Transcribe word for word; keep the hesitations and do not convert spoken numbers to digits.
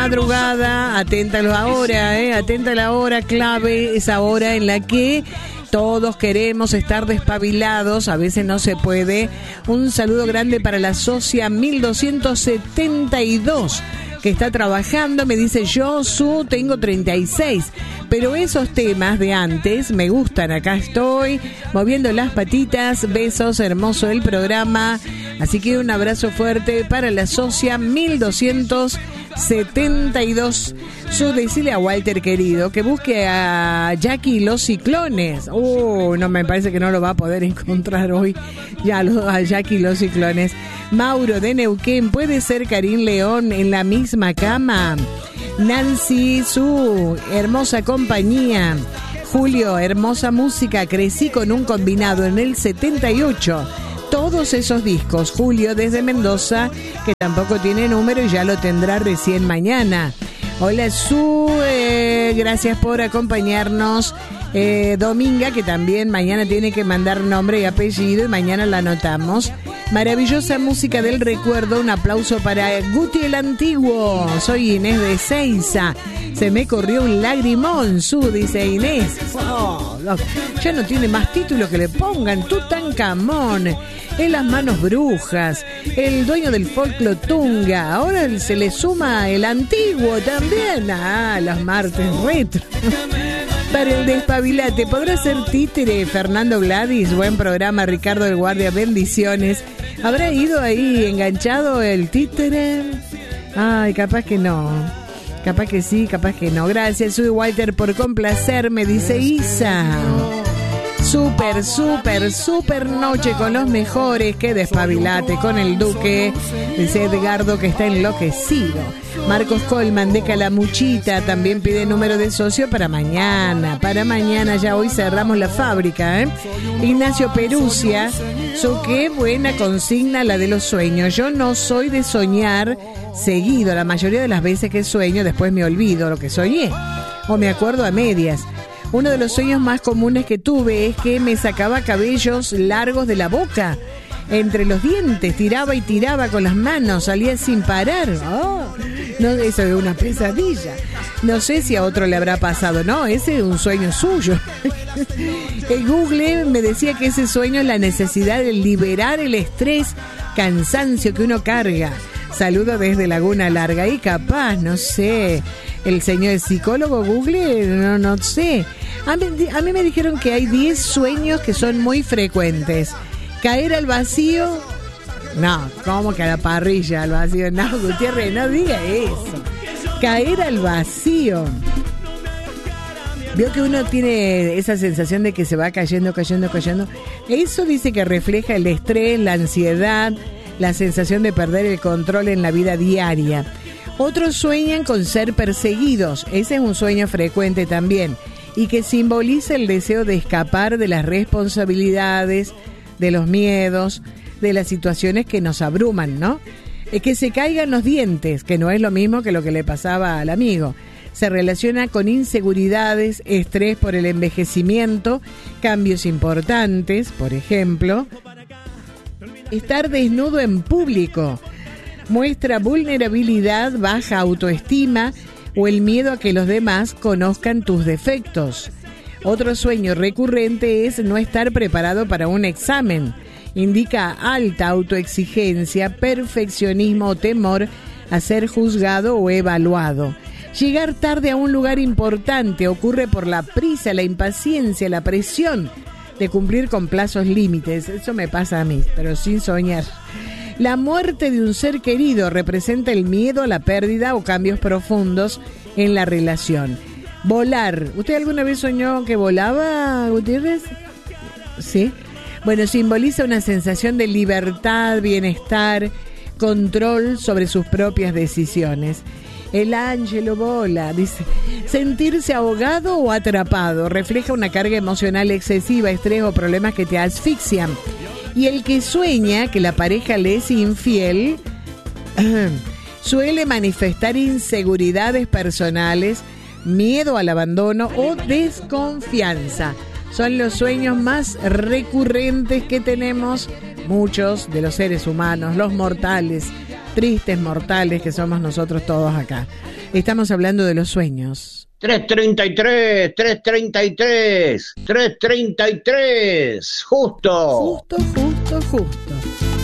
madrugada, atenta a la hora, eh, atenta a la hora clave, esa hora en la que todos queremos estar despabilados, a veces no se puede. Un saludo grande para la socia mil doscientos setenta y dos, que está trabajando. Me dice: yo, su, tengo treinta y seis, pero esos temas de antes me gustan. Acá estoy, moviendo las patitas. Besos, hermoso el programa. Así que un abrazo fuerte para la socia mil doscientos setenta y dos. Su, decirle a Walter, querido, que busque a Jackie y los Ciclones. Uh, no, me parece que no lo va a poder encontrar hoy. Ya, lo, a Jackie y los Ciclones. Mauro de Neuquén, ¿puede ser Karim León en la misma cama? Nancy, su hermosa compañía. Julio, hermosa música, crecí con un combinado en el setenta y ocho. Todos esos discos. Julio desde Mendoza, que tampoco tiene número y ya lo tendrá recién mañana. Hola, Su, eh, gracias por acompañarnos. Eh, Dominga, que también mañana tiene que mandar nombre y apellido y mañana la anotamos. Maravillosa música del recuerdo. Un aplauso para Guti el Antiguo. Soy Inés de Seiza. Se me corrió un lagrimón, Su, dice Inés. Oh, ya no tiene más títulos que le pongan. Tutankamón, En las manos brujas, el dueño del folclore Tunga. Ahora se le suma el Antiguo también. Ah, los martes retro. Para el despabilate, ¿podrá ser títere Fernando Gladys? Buen programa, Ricardo del Guardia, bendiciones. ¿Habrá ido ahí enganchado el títere? Ay, capaz que no. Capaz que sí, capaz que no. Gracias, soy Walter, por complacerme, dice Isa. Súper, súper, súper noche con los mejores. Qué despabilate con el Duque, dice Edgardo, que está enloquecido. Marcos Colman de Calamuchita también pide número de socio para mañana. Para mañana, ya hoy cerramos la fábrica, ¿eh? Ignacio Perusia, so qué buena consigna la de los sueños. Yo no soy de soñar seguido. La mayoría de las veces que sueño, después me olvido lo que soñé o me acuerdo a medias. Uno de los sueños más comunes que tuve es que me sacaba cabellos largos de la boca, entre los dientes, tiraba y tiraba con las manos, salía sin parar. Oh, no, eso es una pesadilla. No sé si a otro le habrá pasado. No, ese es un sueño suyo. El Google me decía que ese sueño es la necesidad de liberar el estrés, cansancio que uno carga. Saludo desde Laguna Larga. Y capaz, no sé, el señor psicólogo Google, no, no sé. A mí, a mí me dijeron que hay diez sueños que son muy frecuentes. Caer al vacío. No, ¿cómo que a la parrilla al vacío? No, Gutiérrez, no diga eso. Caer al vacío. Veo que uno tiene esa sensación de que se va cayendo, cayendo, cayendo. Eso dice que refleja el estrés, la ansiedad, la sensación de perder el control en la vida diaria. Otros sueñan con ser perseguidos. Ese es un sueño frecuente también. Y que simboliza el deseo de escapar de las responsabilidades, de los miedos, de las situaciones que nos abruman, ¿no? Es que se caigan los dientes, que no es lo mismo que lo que le pasaba al amigo. Se relaciona con inseguridades, estrés por el envejecimiento, cambios importantes, por ejemplo. Estar desnudo en público muestra vulnerabilidad, baja autoestima o el miedo a que los demás conozcan tus defectos. Otro sueño recurrente es no estar preparado para un examen. Indica alta autoexigencia, perfeccionismo o temor a ser juzgado o evaluado. Llegar tarde a un lugar importante ocurre por la prisa, la impaciencia, la presión de cumplir con plazos límites. Eso me pasa a mí, pero sin soñar. La muerte de un ser querido representa el miedo a la pérdida o cambios profundos en la relación. Volar. ¿Usted alguna vez soñó que volaba, Gutiérrez? Sí. Bueno, simboliza una sensación de libertad, bienestar, control sobre sus propias decisiones. El ángelo vola, dice. Sentirse ahogado o atrapado refleja una carga emocional excesiva, estrés o problemas que te asfixian. Y el que sueña que la pareja le es infiel suele manifestar inseguridades personales, miedo al abandono o desconfianza. Son los sueños más recurrentes que tenemos muchos de los seres humanos, los mortales. tristes mortales que somos nosotros todos acá. Estamos hablando de los sueños. tres treinta y tres, tres treinta y tres, tres treinta y tres, justo. Justo, justo, justo.